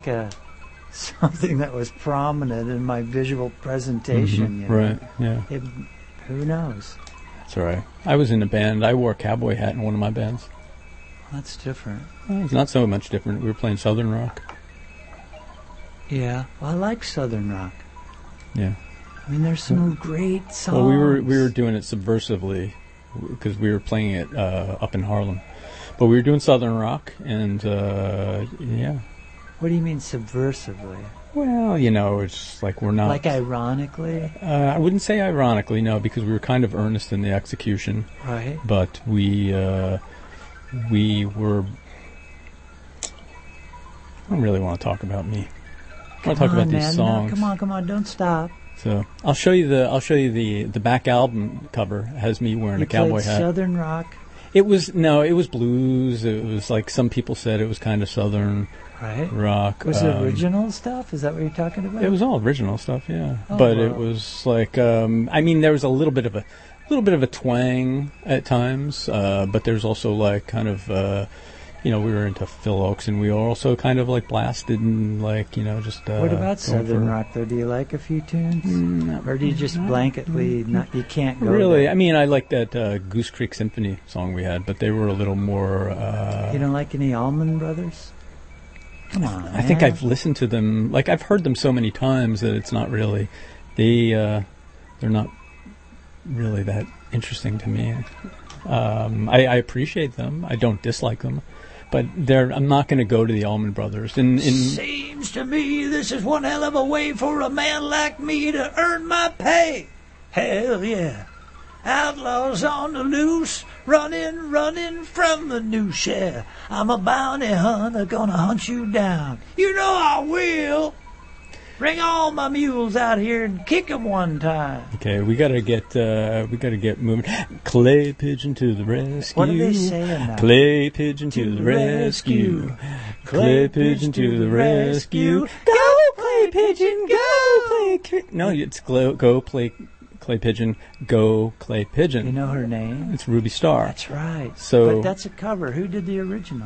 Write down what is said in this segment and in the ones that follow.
something that was prominent in my visual presentation. You know? Right, yeah. Who knows? That's all right. I was in a band. I wore a cowboy hat in one of my bands. That's different. Well, it's not so much different. We were playing Southern rock. Yeah, well, I like Southern rock. Yeah. I mean, there's some great songs. Well, we were doing it subversively because we were playing it up in Harlem. But we were doing Southern rock, and yeah. What do you mean subversively? Well, you know, it's like we're not... Like ironically? I wouldn't say ironically, no, because we were kind of earnest in the execution. Right. But we were... I don't really want to talk about me. I want to talk about these songs. No, come on, don't stop. So I'll show you the back album cover has me wearing a cowboy hat. Southern rock. It was blues. It was like some people said it was kind of Southern rock. Was it original stuff? Is that what you're talking about? It was all original stuff, yeah. Oh, but it was like I mean, there was a little bit of a twang at times, but there's also like kind of you know, we were into Phil Ochs, and we were also kind of like blasted and like, you know, just... what about Southern rock, though? Do you like a few tunes? Or do you just blanketly, you can't go really, there? I mean, I like that Goose Creek Symphony song we had, but they were a little more... you don't like any Allman Brothers? Come on, I think I've listened to them, like I've heard them so many times that it's not really... they're not really that interesting to me. I appreciate them. I don't dislike them. But I'm not going to go to the Allman Brothers. Seems to me this is one hell of a way for a man like me to earn my pay. Hell yeah. Outlaws on the loose, running from the noose, yeah. I'm a bounty hunter, gonna hunt you down. You know I will. Bring all my mules out here and kick 'em one time. Okay, we gotta get moving. Clay pigeon to the rescue. What are they saying now? Clay pigeon to the rescue. Clay pigeon to the rescue. Go clay pigeon, go clay. No, it's go play clay pigeon. Go clay pigeon. You know her name? It's Ruby Starr. That's right. So, but that's a cover. Who did the original?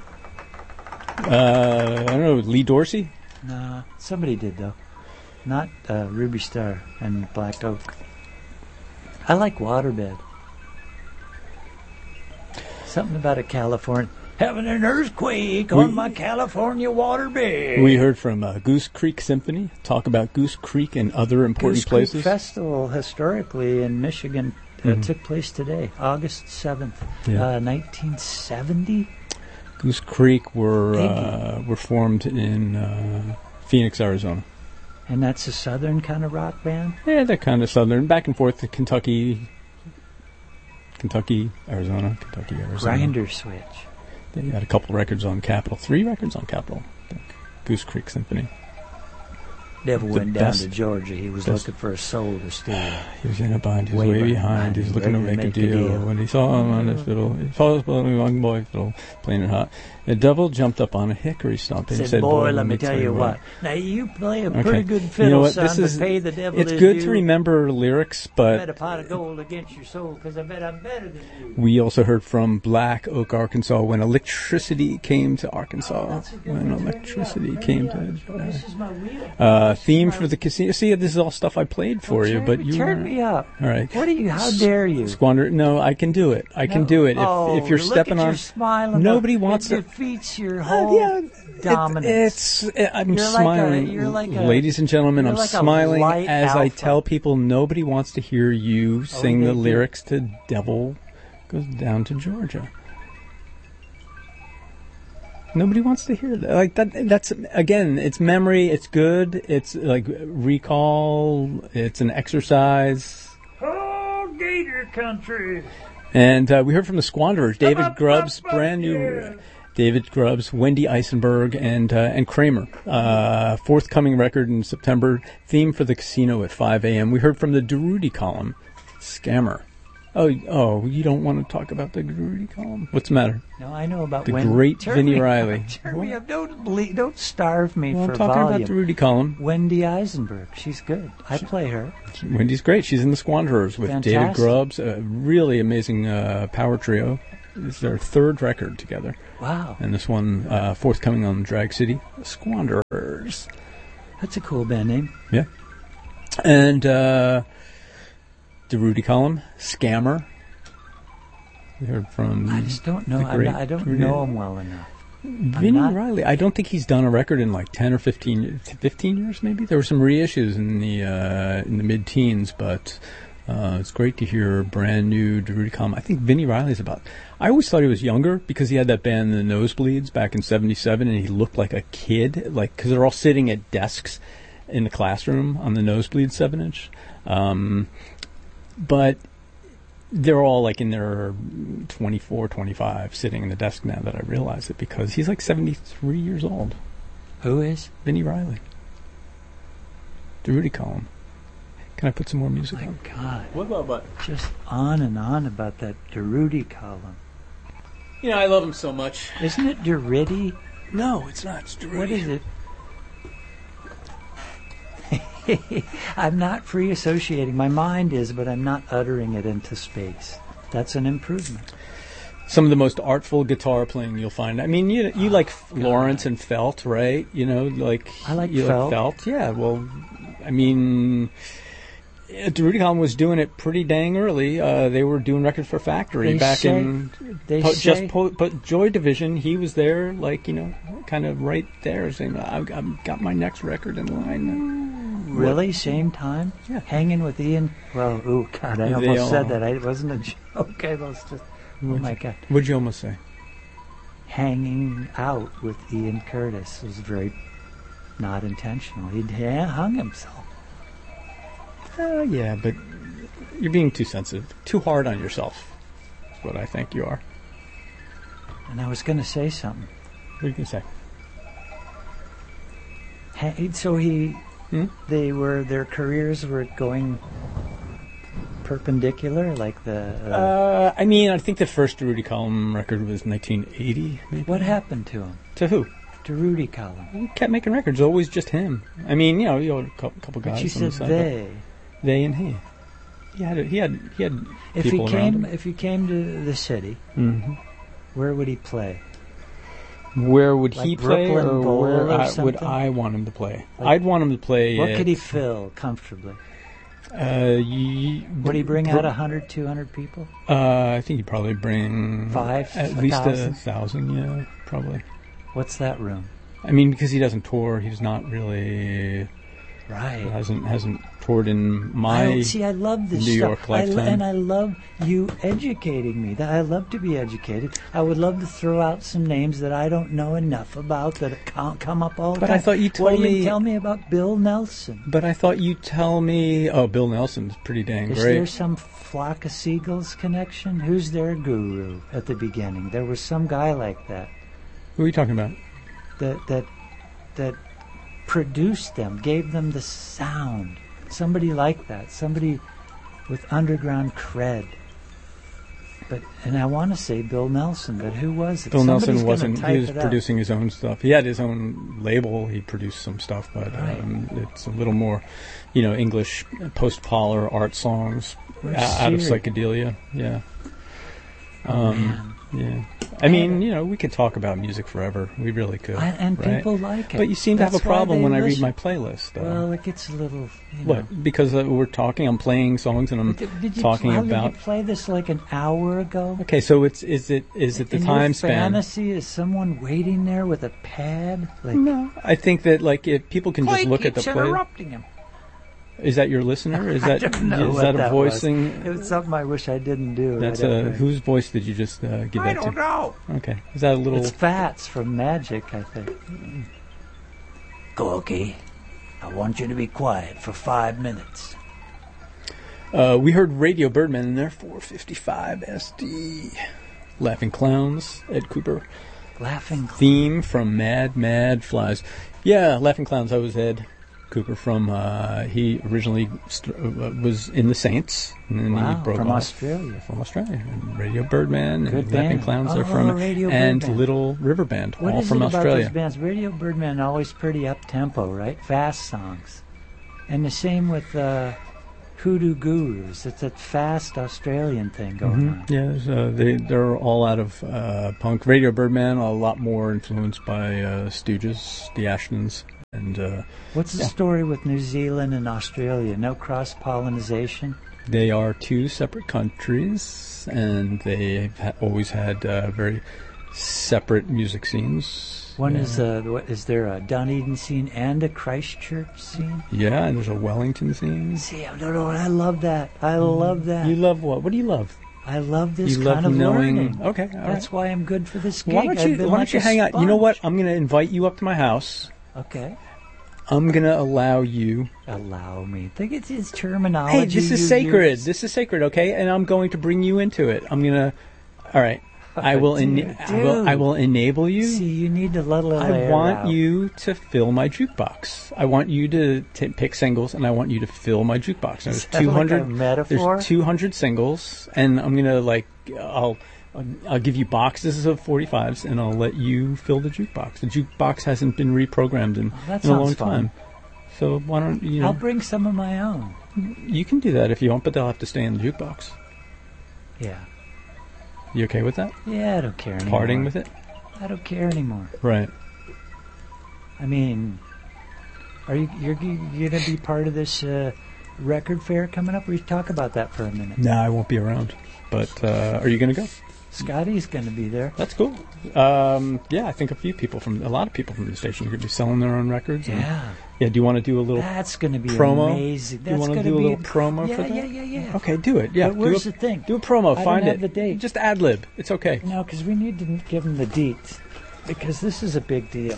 I don't know. Lee Dorsey. No, somebody did, though. Not Ruby Starr and Black Oak. I like Waterbed. Something about a California... Having an earthquake on my California waterbed. We heard from Goose Creek Symphony talk about Goose Creek and other important places. Goose Creek Festival, historically, in Michigan, took place today, August 7th, 1970. Goose Creek were formed in Phoenix, Arizona. And that's a southern kind of rock band? Yeah, they're kind of southern. Back and forth to Kentucky, Arizona. Grinder Switch. They had a couple records on Capitol. 3 records on Capitol, I think. Goose Creek Symphony. Devil went down to Georgia. He was looking for a soul to steal. He was in a bind. He was way behind. He was looking to make a deal. When he saw him on his fiddle, he saw his young boy fiddle playing it hot. The devil jumped up on a hickory stump and said, boy, let me tell you what. Now, you play a pretty good fiddle, you know what? son, this is, but pay the devil it's good to remember lyrics, but... I bet a pot of gold against your soul, because I bet I'm better than you. We also heard from Black Oak, Arkansas, when electricity came to Arkansas. When electricity came to... theme for the casino. See, this is all stuff I played for you, but you turn me up. All right. What are you? How dare you? Squander. No, I can do it. I can do it. If you're stepping on... Nobody wants to... It defeats your whole dominance. I'm smiling. Ladies and gentlemen, I'm smiling as I tell people nobody wants to hear you sing the lyrics to Devil Goes Down to Georgia. Nobody wants to hear that. Like that's again, it's memory, it's good, it's like recall, it's an exercise. Oh, Gator Country. And we heard from the Squanderers, David Grubbs, brand new David Grubbs, Wendy Eisenberg, and Kramer. Forthcoming record in September, theme for the casino at 5 a.m. We heard from the Durutti column, Scammer. Oh, you don't want to talk about the Durutti column? What's the matter? No, I know about the great Vinnie Riley. Turn me up. Don't starve me for I'm talking volume. about the Durutti column. Wendy Eisenberg. She's good. I play her. Wendy's great. She's in the Squanderers with David Grubbs. A really amazing power trio. This is their third record together. Wow. And this one forthcoming on Drag City, Squanderers. That's a cool band name. Yeah. And the Rudy column, Scammer. We heard from... I just don't know. I don't know him well enough. Vinnie Riley, I don't think he's done a record in like 10 or 15 years maybe. There were some reissues in the mid-teens, but it's great to hear brand new Rudy Column. I think Vinnie Riley's about... I always thought he was younger because he had that band, The Nosebleeds, back in 77, and he looked like a kid, like because they're all sitting at desks in the classroom on the Nosebleed 7-inch. But they're all like in their 24, 25, sitting in the desk now that I realize it, because he's like 73 years old. Who is? Vinnie Riley. The Rudy column. Can I put some more music on? My God. What about? Just on and on about that Rudy column. You know, I love him so much. Isn't it Derridi? No, it's not. It's Derridi. What is it? I'm not free associating. My mind is, but I'm not uttering it into space. That's an improvement. Some of the most artful guitar playing you'll find. I mean, you like Lawrence and Felt, right? You know, like I like you Felt. Like Felt. Yeah, well, I mean, Rudy Column was doing it pretty dang early. They were doing records for Factory but Joy Division. He was there, like, you know, kind of right there, saying, "I've got my next record in line." Really? Same time? Yeah. Hanging with Ian? Well, oh, God, I almost said that. It wasn't a joke. I almost just... Oh, my God. What'd you almost say? Hanging out with Ian Curtis was very not intentional. He hung himself. Yeah, but you're being too sensitive. Too hard on yourself. That's what I think you are. And I was going to say something. What are you going to say? So their careers were going perpendicular, like the... I mean, I think the first Rudy Column record was 1980, maybe. What happened to him? To who? To Rudy Column. He kept making records, always just him. I mean, you know a couple guys. But you said they. They and he. He had people around him. If he came to the city, where would he play? Where would like he play, Brooklyn or Bowl where or would I want him to play? Like, I'd want him to play... What could he fill comfortably? Would he bring out 100, 200 people? I think he'd probably bring... At least 1,000, yeah, probably. What's that room? I mean, because he doesn't tour, he's not really... Right. Hasn't toured in my I love this New York stuff. lifetime. And I love you educating me. I love to be educated. I would love to throw out some names that I don't know enough about that come up all the time. But I thought you told me... What do you tell me about Bill Nelson? But I thought you'd tell me... Oh, Bill Nelson's pretty dang great. Is there some Flock of Seagulls connection? Who's their guru at the beginning? There was some guy like that. Who are you talking about? That produced them, gave them the sound. Somebody like that. Somebody with underground cred. And I want to say Bill Nelson, but who was it? Bill Nelson wasn't. He was producing his own stuff. He had his own label. He produced some stuff, but it's a little more, English post-polar art songs out of psychedelia. Yeah. Man. Yeah. I mean, we could talk about music forever. We really could. And people like it. But you seem to have a problem when I read my playlist. Well, it gets a little... What? Because we're talking, I'm playing songs and I'm talking about... Did you play this like an hour ago? Okay, so is it the time span? Fantasy is someone waiting there with a pad? No. I think that if people can just look at the play... interrupting him. Is that your listener? Is that a voice thing? It was something I wish I didn't do. That's whose voice did you just give that to? I don't know. Okay, is that a little? It's Fats from Magic, I think. Corky, I want you to be quiet for 5 minutes. We heard Radio Birdman in there, 455 SD. Laughing Clowns, Ed Cooper. Laughing Theme from Mad Mad Flies. Yeah, Laughing Clowns. I was Ed Cooper from, he originally was in the Saints, and then he broke from off. Australia. From Australia. And Radio Birdman, Good and band. Laughing Clowns are from, Radio and Birdman. Little River Band, what all from Australia. What is it about those bands? Radio Birdman always pretty up-tempo, right? Fast songs. And the same with Hoodoo Gurus. It's that fast Australian thing going on. Yeah, they're all out of punk. Radio Birdman, a lot more influenced by Stooges, the Ashtons. And what's the story with New Zealand and Australia? No cross-pollination? They are two separate countries, and they've always had very separate music scenes. One is there a Dunedin scene and a Christchurch scene? Yeah, and there's a Wellington scene. See, I love that. I love that. You love what? What do you love? I love this you kind love of knowing, learning. Okay, that's why I'm good for this gig. Why don't you hang out? You know what? I'm going to invite you up to my house. Okay. I'm going to allow you. Allow me. I think it's terminology. Hey, this is sacred. This is sacred, okay? And I'm going to bring you into it. I'm going to. All right. I will enable you. See, you need to let a little I want you to fill my jukebox. I want you to pick singles, and I want you to fill my jukebox. There's 200 like a metaphor? There's 200 singles, and I'm gonna I'll give you boxes of 45s, and I'll let you fill the jukebox. The jukebox hasn't been reprogrammed in a long time. So why don't you? I'll bring some of my own. You can do that if you want, but they'll have to stay in the jukebox. Yeah. You okay with that? Yeah, I don't care anymore. Parting with it? I don't care anymore. Right. I mean, you're going to be part of this record fair coming up? We should talk about that for a minute. No, I won't be around. But are you going to go? Scotty's going to be there. That's cool. Yeah, I think a lot of people from the station are going to be selling their own records. Yeah. Yeah, do you want to do a little That's going to be promo? Amazing. Do you want to do a little promo for that? Yeah. Okay, do it. Yeah. But where's the thing? Do a promo. I Find don't it. have the date. Just ad-lib. It's okay. No, because we need to give them the deets. Because this is a big deal.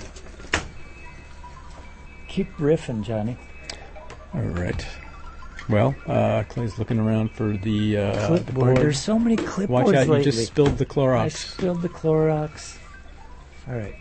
Keep riffing, Johnny. All right. Well, Clay's looking around for the clipboard. The board. There's so many clipboards Watch out, lately. you just spilled the Clorox. I spilled the Clorox. All right.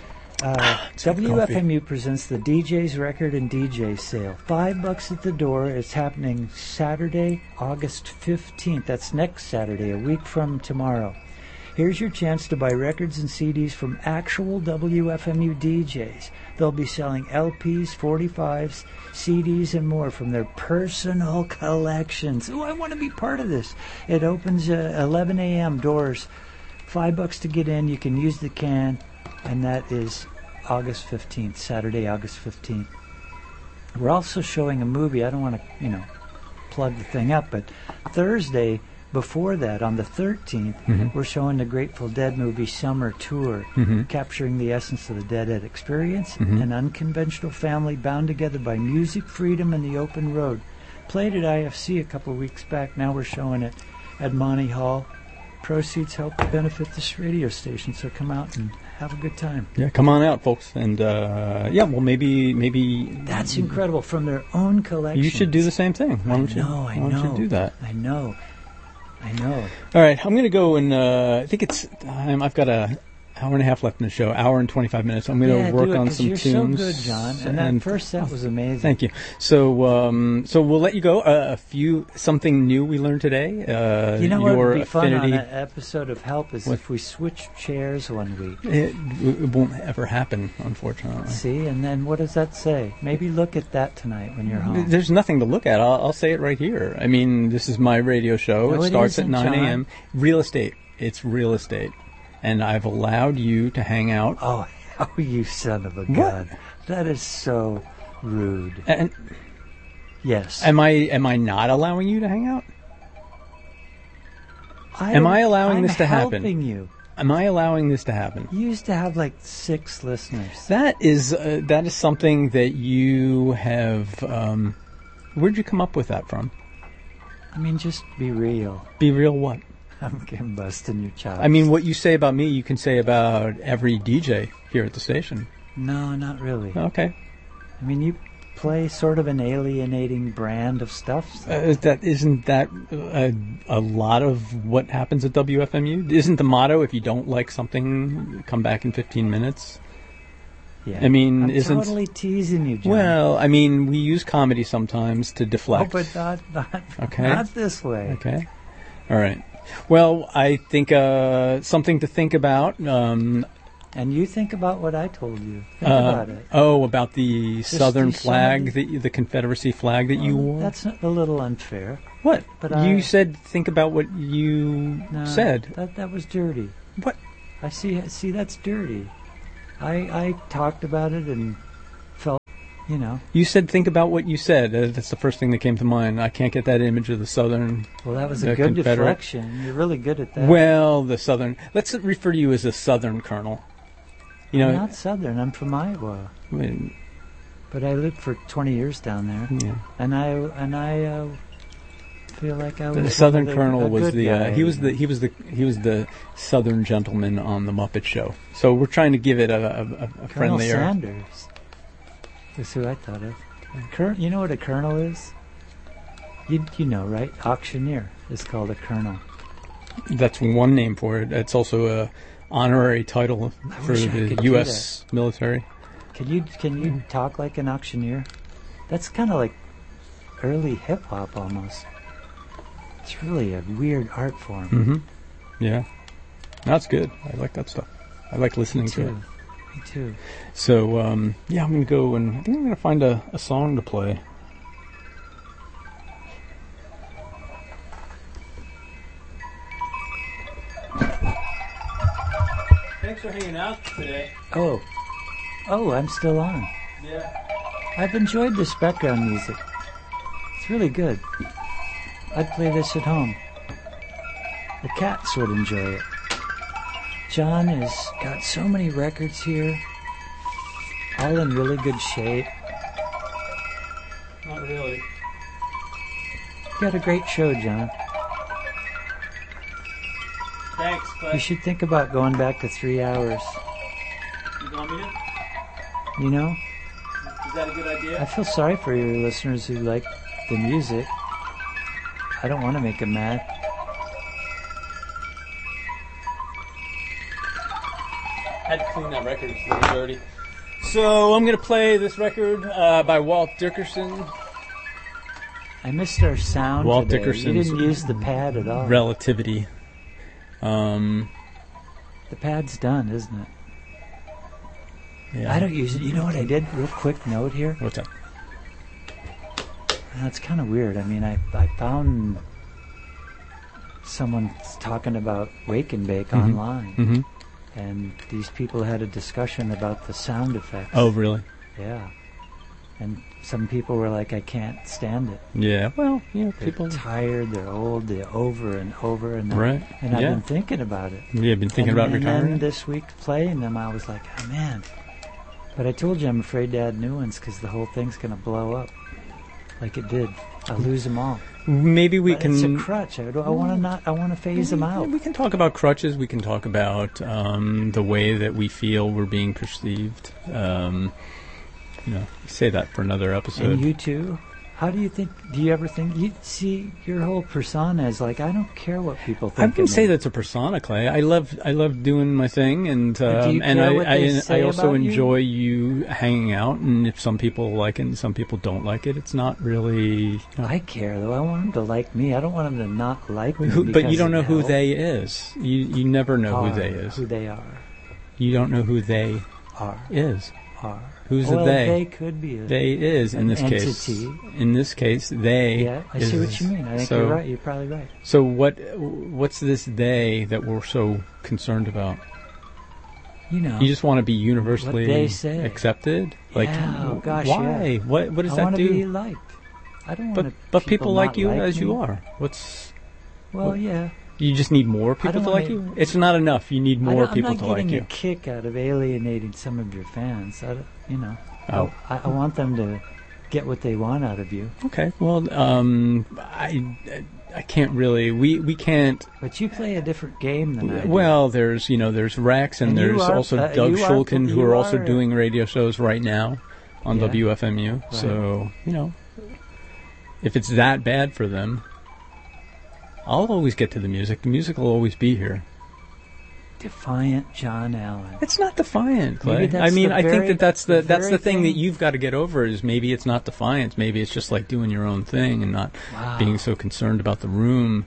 WFMU presents the DJ's Record and DJ Sale. $5 at the door. It's happening Saturday, August 15th. That's next Saturday, a week from tomorrow. Here's your chance to buy records and CDs from actual WFMU DJs. They'll be selling LPs, 45s, CDs, and more from their personal collections. Oh, I want to be part of this. It opens 11 a.m. doors. $5 to get in. You can use the can. And that is August 15th, Saturday, August 15th. We're also showing a movie. I don't want to, plug the thing up, but Thursday before that, on the 13th, we're showing the Grateful Dead movie Summer Tour, capturing the essence of the Deadhead experience, an unconventional family bound together by music, freedom, and the open road. Played at IFC a couple of weeks back. Now we're showing it at Monty Hall. Proceeds help benefit this radio station, so come out and have a good time. Yeah, come on out, folks. And, maybe... That's incredible, from their own collection. You should do the same thing. Why don't you do that? I know. All right, I'm going to go and I think it's time. I've got an hour and a half left in the show, hour and 25 minutes. I'm going to work on some tunes. You're so good, John. And that first set was amazing. Thank you. So we'll let you go. Something new we learned today. What would be fun on an episode of Help is if we switch chairs one week. It won't ever happen, unfortunately. See, and then what does that say? Maybe look at that tonight when you're home. There's nothing to look at. I'll say it right here. I mean, this is my radio show. No, it starts at 9 John. a.m. Real estate. It's real estate. And I've allowed you to hang out. Oh, you son of a gun! What? That is so rude. And yes. Am I not allowing you to hang out? Am I allowing this to happen? I'm helping you. Am I allowing this to happen? You used to have like 6 listeners. That is something that you have. Where'd you come up with that from? I mean, just be real. Be real what? I'm busting your chops. I mean, what you say about me, you can say about every DJ here at the station. No, not really. Okay. I mean, you play sort of an alienating brand of stuff. Isn't that a lot of what happens at WFMU? Isn't the motto, if you don't like something, come back in 15 minutes? Yeah. I mean, I'm totally teasing you, John. Well, I mean, we use comedy sometimes to deflect. Oh, but not this way. Okay. All right. Well, I think something to think about. And you think about what I told you. Think about it. Oh, about the Southern do flag, the Confederacy flag that you wore? That's a little unfair. What? But you said think about what you said. That was dirty. What? I see, that's dirty. I talked about it and felt, You said think about what you said. That's the first thing that came to mind. I can't get that image of the Southern. Well, that was a good deflection. You're really good at that. Well, the Southern. Let's refer to you as a Southern Colonel. I'm not Southern. I'm from Iowa. But I lived for 20 years down there. Yeah. And I feel like I was the Southern Colonel was the guy, he was the Southern gentleman on the Muppet Show. So we're trying to give it a friendlier. Colonel Sanders. That's who I thought of. You know what a colonel is? You know, right? Auctioneer is called a colonel. That's one name for it. It's also a honorary title for the U.S. military. Can you talk like an auctioneer? That's kind of like early hip hop almost. It's really a weird art form. Mm-hmm. Yeah, that's good. I like that stuff. I like listening to it. Me too. So I'm gonna go and I think I'm gonna find a song to play. Thanks for hanging out today. Oh, I'm still on. Yeah. I've enjoyed this background music. It's really good. I'd play this at home. The cats would enjoy it. John has got so many records here, all in really good shape. Not really. You got a great show, John. Thanks, but You should think about going back to 3 hours. you want me to? You know? Is that a good idea? I feel sorry for your listeners who like the music. I don't want to make them mad. Had to clean that record. It's a little dirty. So I'm going to play this record by Walt Dickerson. I missed our sound Walt today. Dickerson's You didn't use the pad at all. Relativity. The pad's done, isn't it? Yeah. I don't use it. You know what I did? Real quick note here. What's that? That's kind of weird. I mean, I found someone talking about Wake and Bake online. Mm-hmm. And these people had a discussion about the sound effects. Oh, really? Yeah. And some people were like, I can't stand it. Yeah. Well, They're people tired, they're old, they're over and over. And right. And I've been thinking about it. Yeah, I've been thinking about retiring. And then this week playing them, I was like, oh, man. But I told you I'm afraid to add new ones because the whole thing's going to blow up. Like it did. I'll lose them all. Maybe we can. It's a crutch. I want to phase them out. We can talk about crutches. We can talk about the way that we feel we're being perceived. Say that for another episode. And you too. How do you ever think, you see your whole persona is like, I don't care what people think. I wouldn't say that's a persona, Clay. I love doing my thing, and I also enjoy you hanging out. And if some people like it and some people don't like it, it's not really. I care though. I want them to like me. I don't want them to not like me. But you don't know who they is. You never know who they is. Who they are. You don't know who they are. Is. Are. Who's the they? They could be they is in this entity. Case. In this case, they. Yeah, I see what you mean. I think you're right. You're probably right. So what's this they that we're so concerned about? You just want to be universally accepted. Like, oh gosh, why? Yeah. What does that do? I want to be liked. I don't want. But people like you like as me. you are. Yeah. You just need more people to like you? It's not enough. You need more people to like you. I'm not getting a kick out of alienating some of your fans. I want them to get what they want out of you. Okay. Well, I can't really. We can't. But you play a different game than I do. Well, there's Rex and there's also Doug Shulkin who are also doing radio shows right now on WFMU. Right. So if it's that bad for them. I'll always get to the music. The music will always be here. Defiant John Allen. It's not defiant, Clay. I mean, I think that's the thing that you've got to get over is maybe it's not defiance. Maybe it's just like doing your own thing and not being so concerned about the room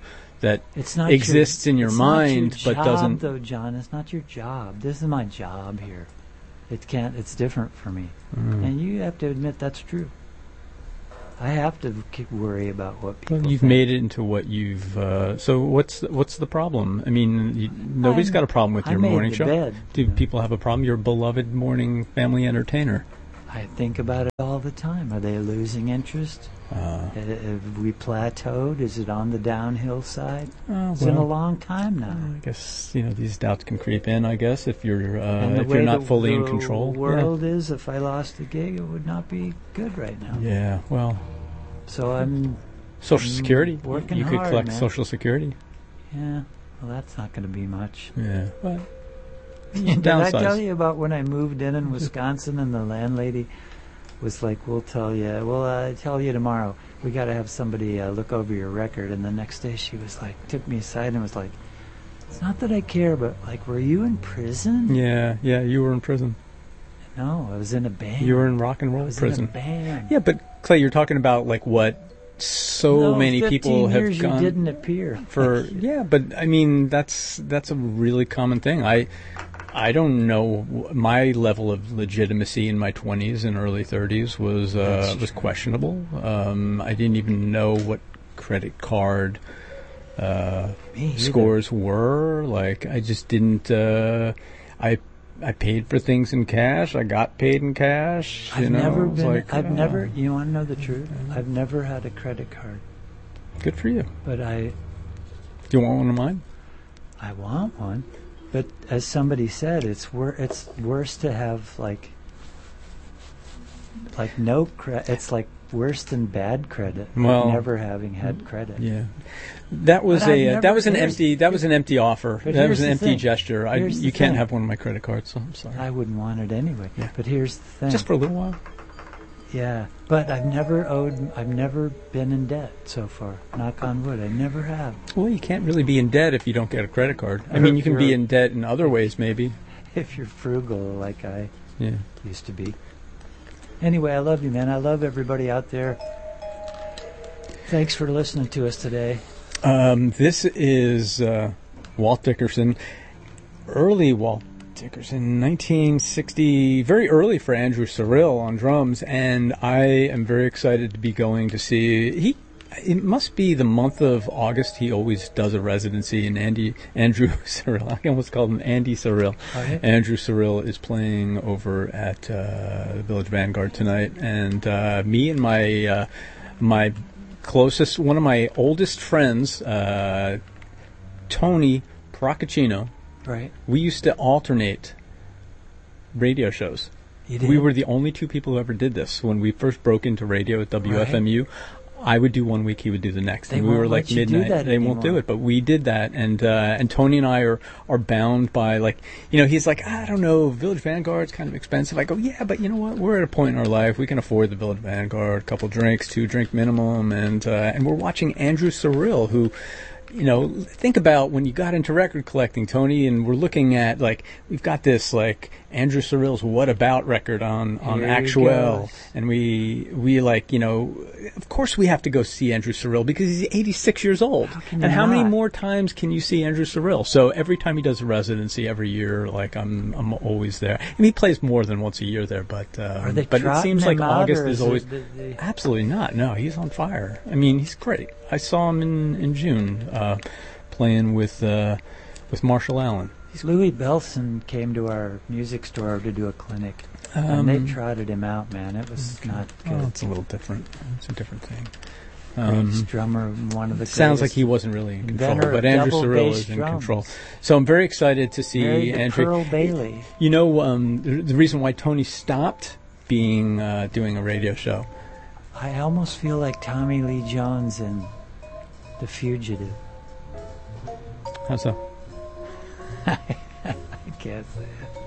that it's not exists in your mind, it's not your but job, doesn't. Though, John, it's not your job. This is my job here. It can't. It's different for me, and you have to admit that's true. I have to worry about what people. Well, you've think. made it into what you've. So what's the problem? I mean, nobody's got a problem with your morning show. Bed. Do people have a problem? You're a beloved morning family entertainer. I think about it all the time. Are they losing interest? Have we plateaued? Is it on the downhill side? It's been a long time now. I guess these doubts can creep in. I guess if you're not fully in control. The world is. If I lost a gig, it would not be good right now. Yeah. Well. So I'm. Social Security. Working you hard, could collect man. Social Security. Yeah. Well, that's not going to be much. Yeah. But. Did I tell you about when I moved in Wisconsin and the landlady was like, "We'll tell you. I'll tell you tomorrow. We got to have somebody look over your record." And the next day she was like, took me aside and was like, "It's not that I care, but like, were you in prison?" Yeah, you were in prison. No, I was in a band. You were in rock and roll prison. In a band. Yeah, but Clay, you're talking about like what many people have years gone you didn't appear for. Yeah, but I mean that's a really common thing. I don't know. My level of legitimacy in my 20s and early 30s was questionable. I didn't even know what credit card scores were. Like I just didn't. I paid for things in cash. I got paid in cash. I've never been. I've never. You want to know the truth? I've never had a credit card. Good for you. But Do you want one of mine? I want one. But as somebody said, it's worse to have like no credit. It's like worse than bad credit. Well, never having had credit. Yeah, that was an empty offer. That was an empty gesture. You can't have one of my credit cards. So I'm sorry. I wouldn't want it anyway. Yeah. But here's the thing. Just for a little while. Yeah, but I've never been in debt so far. Knock on wood, I never have. Well, you can't really be in debt if you don't get a credit card. I mean, you can be in debt in other ways, maybe. If you're frugal like I used to be. Anyway, I love you, man. I love everybody out there. Thanks for listening to us today. This is Walt Dickerson, early Walt Dickerson, 1960, very early for Andrew Cyrille on drums, and I am very excited to be going to see. It must be the month of August. He always does a residency, and Andrew Cyrille. I almost called him Andy Cyrille. Okay. Andrew Cyrille is playing over at the Village Vanguard tonight, and me and my closest, one of my oldest friends, Tony Procaccino. Right. We used to alternate radio shows. You did? We were the only two people who ever did this. When we first broke into radio at WFMU, I would do 1 week, he would do the next. And we were like midnight. They won't do it, but we did that. And Tony and I are bound by, like, he's like, I don't know, Village Vanguard's kind of expensive. I go, yeah, but you know what? We're at a point in our life, we can afford the Village Vanguard, a couple drinks, 2-drink minimum, and we're watching Andrew Cyrille, who, think about when you got into record collecting, Tony, and we're looking at, like, we've got this, like, Andrew Cyrille's What About record on Actuel, and we like, of course we have to go see Andrew Cyrille because he's 86 years old. How many more times can you see Andrew Cyrille? So every time he does a residency every year, like, I'm always there. I mean, he plays more than once a year there, but it seems like August is always... Absolutely not. No, he's on fire. I mean, he's great. I saw him in June playing with Marshall Allen. Louis Belson came to our music store to do a clinic, and they trotted him out, man. It was not good. Oh, it's a little different. It's a different thing. Greatest drummer, one of the sounds like he wasn't really in control, but Andrew Cyrille is in control. So I'm very excited to see Andrew. Pearl Bailey. The reason why Tony stopped doing a radio show. I almost feel like Tommy Lee Jones in The Fugitive. How so? I can't say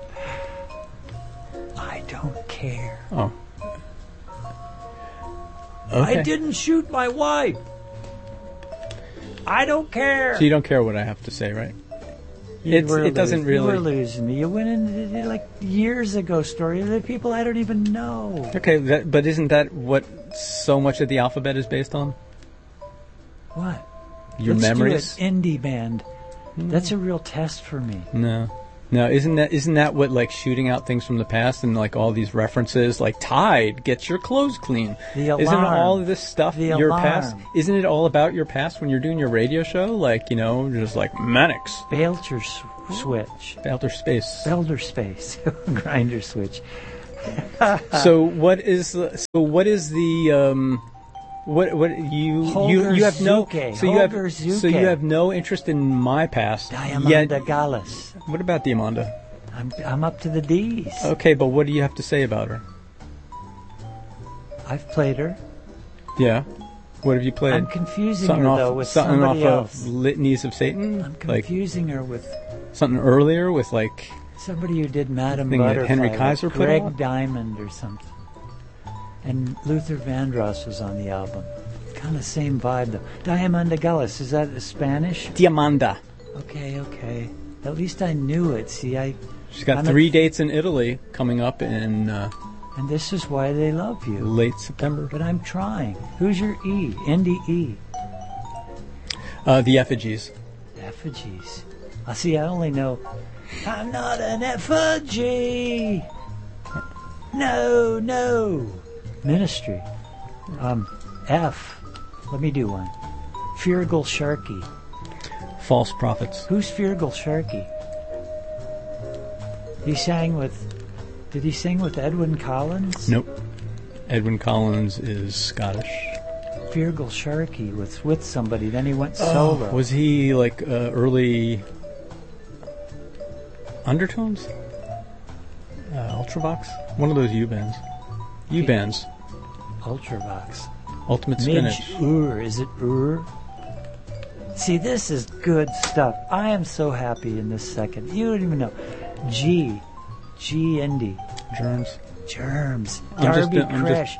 it. I don't care. Oh. Okay. I didn't shoot my wife. I don't care. So you don't care what I have to say, right? It doesn't really... You were losing me. You went in, like, years ago story. The people I don't even know. Okay, but isn't that what so much of the alphabet is based on? What? your Let's memories? do an indie band. That's a real test for me. No, isn't that what like shooting out things from the past and like all these references like Tide, get your clothes clean? The alarm. Isn't all of this stuff The your alarm. past? Isn't it all about your past when you're doing your radio show? Like just like Mannix, Belter switch. Belter Space. Belter space. Grinder switch. So what is the what you have no so you have no interest in my past yet. Diamanda Gallus. What about Diamanda? I'm up to the D's. Okay, but what do you have to say about her? I've played her. Yeah. What have you played? I'm confusing something her off, though with something somebody off else. of Litanies of Satan. I'm confusing her with something earlier with like somebody who did Madame thing that Butterfly. Henry Kaiser put Greg out? Diamond or something. And Luther Vandross was on the album. Kind of same vibe though. Diamanda Gallus, is that Spanish? Diamanda. Okay. At least I knew it. See, She's got 3 dates in Italy coming up in and this is why they love you. late September. But I'm trying. Who's your E? Indie E. The Effigies. Effigies. See, I only know I'm not an effigy. No. Ministry. F. Let me do one. Feargal Sharkey. False Prophets. Who's Feargal Sharkey? Did he sing with Edwin Collins? Nope. Edwin Collins is Scottish. Feargal Sharkey was with somebody, then he went solo. Was he like early Undertones? Ultravox? One of those U-bands. U-bands. Ultravox. Ultimate Spinach. Midge Is it Ur? See, this is good stuff. I am so happy in this second. You don't even know. G Indie. Germs. Darby Crash.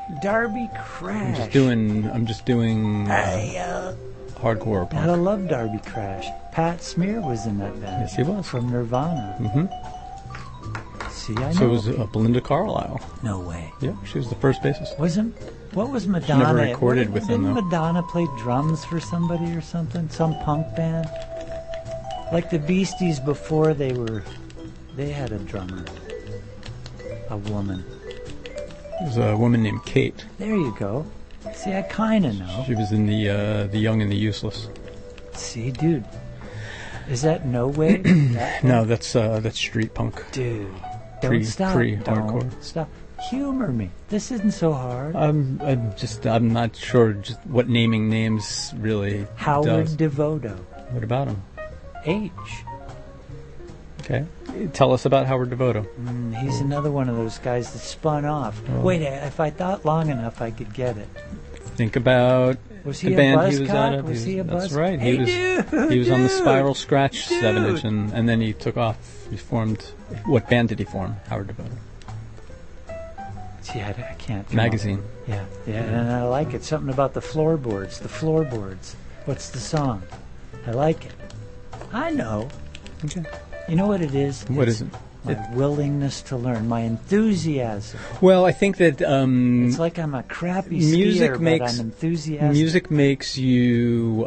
I'm just doing hardcore punk. I love Darby Crash. Pat Smear was in that band. Yes, he was. From Nirvana. Mm-hmm. See, I know. So was Belinda Carlisle. No way. Yeah, she was the first bassist. What was Madonna? She never recorded with them, though. Didn't Madonna play drums for somebody or something? Some punk band? Like the Beasties before they had a drummer. A woman. There's a woman named Kate. There you go. See, I kind of know. She was in the Young and the Useless. See, dude. Is that No Way? No, that's street punk. Dude. Don't stop. Pre-hardcore. Don't stop. Humor me. This isn't so hard. I'm not sure just what naming names really Howard does. Devoto. What about him? H. Okay. Tell us about Howard Devoto. He's another one of those guys that spun off. Oh. Wait, if I thought long enough, I could get it. Think about Was he the a band he was buzzcock? out of. Was he a That's buzz? right. Hey, He was on the dude, Spiral Scratch dude. 7-inch, and then he took off. He formed. What band did he form? Howard Devoto. See, I can't. Magazine. Yeah, and I like it. Something about the floorboards. The floorboards. What's the song? I like it. I know. Okay. You know what it is? What is it? My willingness to learn, my enthusiasm. Well, I think that It's like I'm a crappy skier, but I'm enthusiastic. music makes you,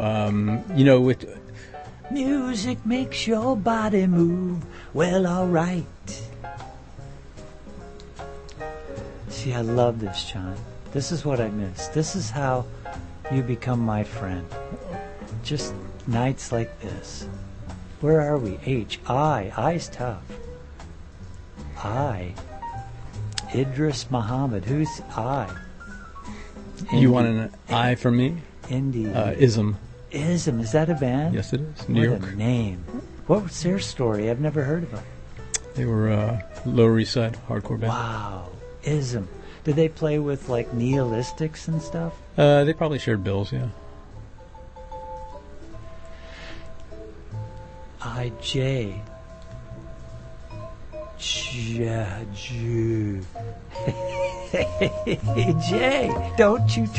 Music makes your body move. Well, all right. See, I love this, John. This is what I miss. This is how you become my friend. Just nights like this. Where are we? H. I. I's tough. I. Idris Muhammad. Who's I? You want an I from me? Indie. Ism. Ism. Is that a band? Yes, it is. New What York. a name. What was their story? I've never heard of them. They were Lower East Side hardcore band. Wow. Ism. Did they play with like Nihilistics and stuff? They probably shared bills, yeah. I.J. Jay, don't you